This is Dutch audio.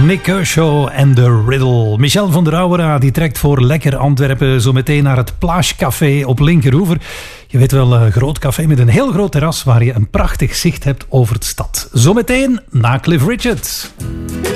Nick Kershaw en The Riddle. Michel van der Ouwera die trekt voor lekker Antwerpen zo meteen naar het Plage Café op Linkeroever. Je weet wel, een groot café met een heel groot terras waar je een prachtig zicht hebt over de stad. Zometeen na Cliff Richard.